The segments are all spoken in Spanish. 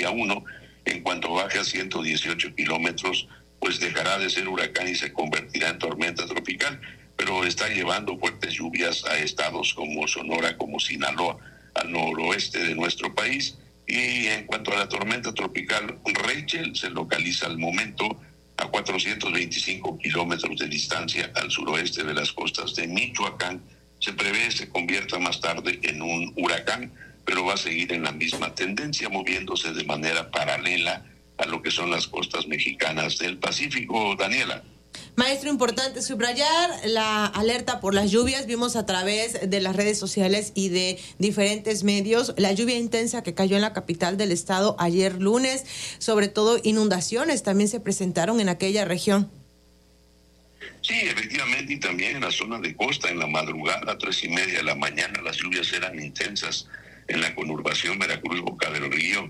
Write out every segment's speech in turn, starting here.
categoría 1. En cuanto baje a 118 kilómetros, pues dejará de ser huracán y se convertirá en tormenta tropical, pero está llevando fuertes lluvias a estados como Sonora, como Sinaloa, al noroeste de nuestro país. Y en cuanto a la tormenta tropical Rachel, se localiza al momento a 425 kilómetros de distancia al suroeste de las costas de Michoacán. Se prevé se convierta más tarde en un huracán, pero va a seguir en la misma tendencia, moviéndose de manera paralela a lo que son las costas mexicanas del Pacífico. Daniela. Maestro, importante subrayar la alerta por las lluvias. Vimos a través de las redes sociales y de diferentes medios la lluvia intensa que cayó en la capital del estado ayer lunes. Sobre todo inundaciones también se presentaron en aquella región. Sí, efectivamente, y también en la zona de costa, en la madrugada, 3:30 de la mañana, las lluvias eran intensas en la conurbación Veracruz, Boca del Río.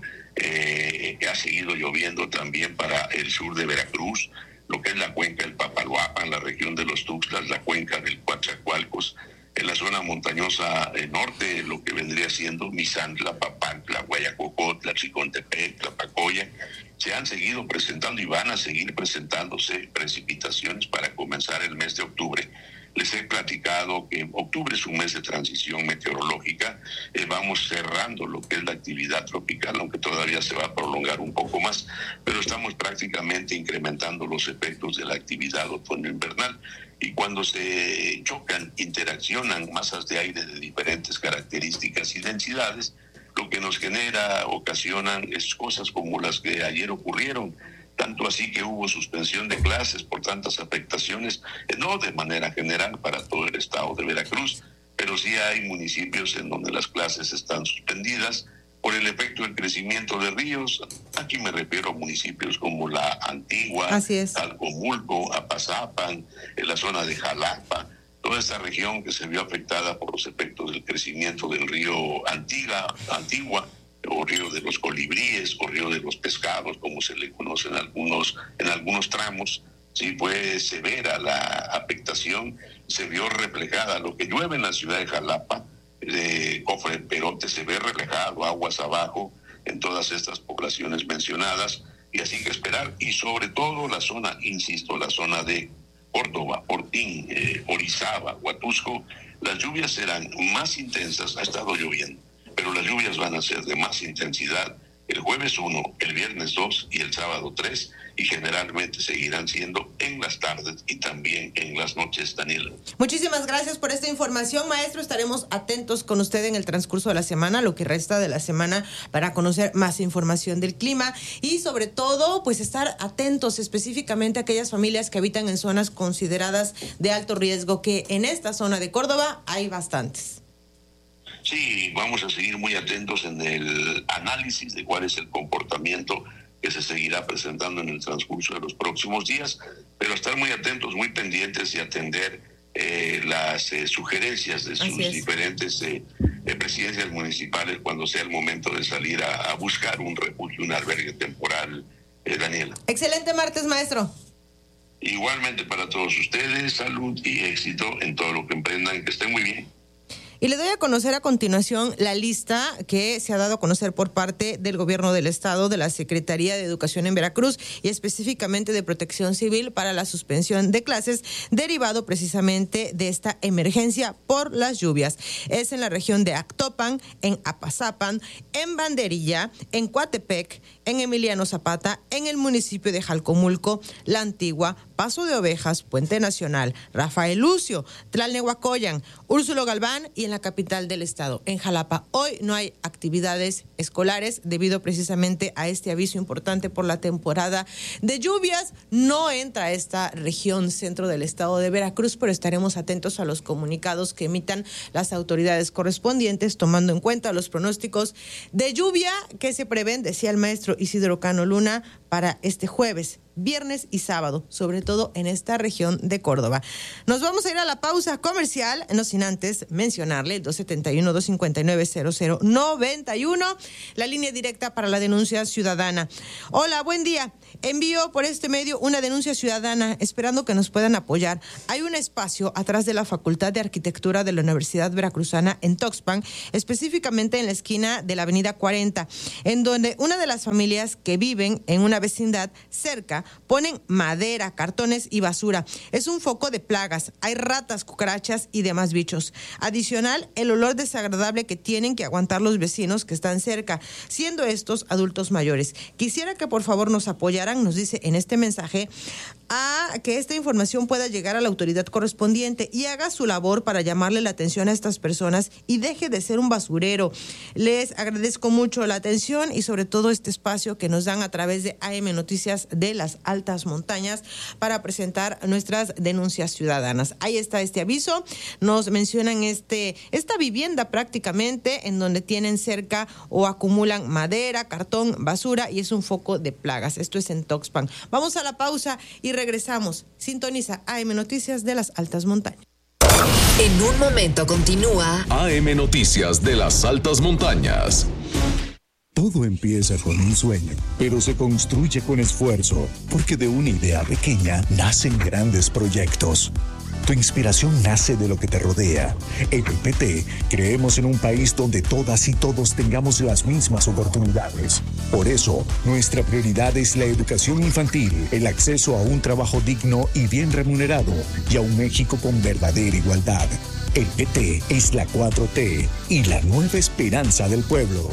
Ha seguido lloviendo también para el sur de Veracruz, lo que es la cuenca del Papaloapan, la región de los Tuxtlas, la cuenca del Coatzacoalcos, en la zona montañosa norte, lo que vendría siendo Misantla, Papantla, Guayacocotla, Chicontepec, Tlapacoya, se han seguido presentando y van a seguir presentándose precipitaciones para comenzar el mes de octubre. Les he platicado que octubre es un mes de transición meteorológica. Vamos cerrando lo que es la actividad tropical, aunque todavía se va a prolongar un poco más, pero estamos prácticamente incrementando los efectos de la actividad otoño-invernal. Y cuando se chocan, interaccionan masas de aire de diferentes características y densidades, lo que nos genera, ocasionan es cosas como las que ayer ocurrieron. Tanto así que hubo suspensión de clases por tantas afectaciones, no de manera general para todo el estado de Veracruz, pero sí hay municipios en donde las clases están suspendidas por el efecto del crecimiento de ríos. Aquí me refiero a municipios como La Antigua, Calcomulco, Apazapan, en la zona de Jalapa, toda esta región que se vio afectada por los efectos del crecimiento del río Antigua, o río de los colibríes, o río de los pescados, como se le conoce en algunos tramos. Sí, fue severa la afectación, se vio reflejada lo que llueve en la ciudad de Jalapa, de Cofre Perote, se ve reflejado aguas abajo en todas estas poblaciones mencionadas, y así que esperar, y sobre todo la zona, insisto, la zona de Córdoba, Fortín, Orizaba, Huatusco, las lluvias serán más intensas. Ha estado lloviendo, pero las lluvias van a ser de más intensidad el jueves 1, el viernes 2 y el sábado 3, y generalmente seguirán siendo en las tardes y también en las noches, Daniela. Muchísimas gracias por esta información, maestro. Estaremos atentos con usted en el transcurso de la semana, lo que resta de la semana, para conocer más información del clima y sobre todo, pues estar atentos específicamente a aquellas familias que habitan en zonas consideradas de alto riesgo, que en esta zona de Córdoba hay bastantes. Sí, vamos a seguir muy atentos en el análisis de cuál es el comportamiento que se seguirá presentando en el transcurso de los próximos días, pero estar muy atentos, muy pendientes y atender las sugerencias de sus diferentes presidencias municipales cuando sea el momento de salir a buscar un refugio, un albergue temporal, Daniela. Excelente martes, maestro. Igualmente para todos ustedes, salud y éxito en todo lo que emprendan, que estén muy bien. Y le doy a conocer a continuación la lista que se ha dado a conocer por parte del gobierno del estado, de la Secretaría de Educación en Veracruz y específicamente de Protección Civil para la suspensión de clases derivado precisamente de esta emergencia por las lluvias. Es en la región de Actopan, en Apazapan, en Banderilla, en Coatepec, en Emiliano Zapata, en el municipio de Jalcomulco, La Antigua, Paso de Ovejas, Puente Nacional, Rafael Lucio, Tlalnehuacoyan, Úrsulo Galván y en la capital del estado, en Jalapa. Hoy no hay actividades escolares debido precisamente a este aviso importante por la temporada de lluvias. No entra a esta región centro del estado de Veracruz, pero estaremos atentos a los comunicados que emitan las autoridades correspondientes, tomando en cuenta los pronósticos de lluvia que se prevén, decía el maestro Isidro Cano Luna, para este jueves viernes y sábado, sobre todo en esta región de Córdoba. Nos vamos a ir a la pausa comercial, no sin antes mencionarle el 271-259-0091, la línea directa para la denuncia ciudadana. Hola, buen día. Envío por este medio una denuncia ciudadana, esperando que nos puedan apoyar. Hay un espacio atrás de la Facultad de Arquitectura de la Universidad Veracruzana en Tuxpan, específicamente en la esquina de la Avenida 40, en donde una de las familias que viven en una vecindad cerca ponen madera, cartones y basura. Es un foco de plagas. Hay ratas, cucarachas y demás bichos. Adicional, el olor desagradable que tienen que aguantar los vecinos que están cerca, siendo estos adultos mayores. Quisiera que por favor nos apoyaran, nos dice en este mensaje, a que esta información pueda llegar a la autoridad correspondiente y haga su labor para llamarle la atención a estas personas y deje de ser un basurero. Les agradezco mucho la atención y sobre todo este espacio que nos dan a través de AM Noticias de las Altas Montañas para presentar nuestras denuncias ciudadanas. Ahí está este aviso. Nos mencionan esta vivienda prácticamente en donde tienen cerca o acumulan madera, cartón, basura y es un foco de plagas. Esto es en Tuxpan. Vamos a la pausa y regresamos. Sintoniza AM Noticias de las Altas Montañas. En un momento continúa AM Noticias de las Altas Montañas. Todo empieza con un sueño, pero se construye con esfuerzo, porque de una idea pequeña nacen grandes proyectos. Tu inspiración nace de lo que te rodea. En el PT creemos en un país donde todas y todos tengamos las mismas oportunidades. Por eso, nuestra prioridad es la educación infantil, el acceso a un trabajo digno y bien remunerado, y a un México con verdadera igualdad. El PT es la 4T y la nueva esperanza del pueblo.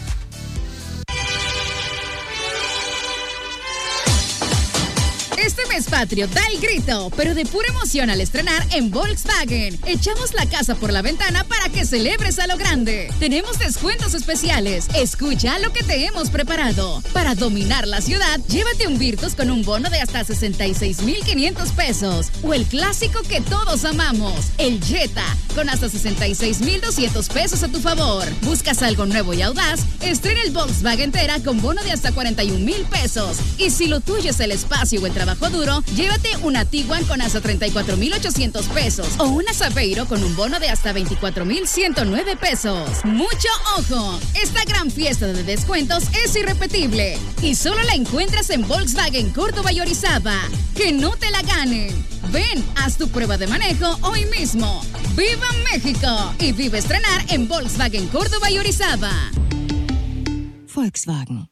Este mes patrio da el grito, pero de pura emoción al estrenar en Volkswagen. Echamos la casa por la ventana para que celebres a lo grande. Tenemos descuentos especiales. Escucha lo que te hemos preparado. Para dominar la ciudad, llévate un Virtus con un bono de hasta 66,500 pesos. O el clásico que todos amamos, el Jetta, con hasta 66,200 pesos a tu favor. ¿Buscas algo nuevo y audaz? Estrena el Volkswagen Tera con bono de hasta 41,000 pesos. Y si lo tuyo es el espacio o el trabajo duro, llévate una Tiguan con hasta 34,800 pesos o una Saveiro con un bono de hasta 24,109 pesos. ¡Mucho ojo! Esta gran fiesta de descuentos es irrepetible y solo la encuentras en Volkswagen Córdoba y Orizaba. ¡Que no te la ganen! Ven, haz tu prueba de manejo hoy mismo. ¡Viva México! Y vive estrenar en Volkswagen Córdoba y Orizaba. Volkswagen.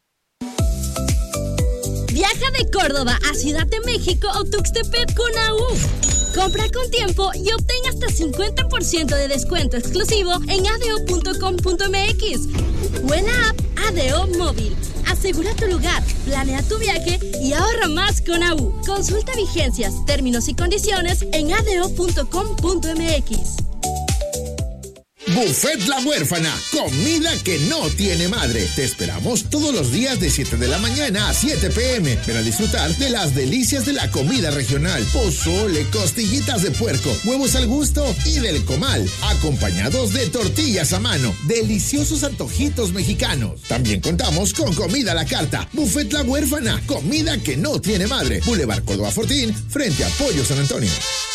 Viaja de Córdoba a Ciudad de México o Tuxtepec con AU. Compra con tiempo y obtén hasta 50% de descuento exclusivo en adeo.com.mx o en la app ADO Móvil. Asegura tu lugar, planea tu viaje y ahorra más con AU. Consulta vigencias, términos y condiciones en adeo.com.mx. Buffet La Huérfana, comida que no tiene madre. Te esperamos todos los días de 7 de la mañana a 7 p.m. Ven a disfrutar de las delicias de la comida regional. Pozole, costillitas de puerco, huevos al gusto y del comal, acompañados de tortillas a mano. Deliciosos antojitos mexicanos. También contamos con comida a la carta. Buffet La Huérfana, comida que no tiene madre. Boulevard Córdoba Fortín, frente a Pollo San Antonio.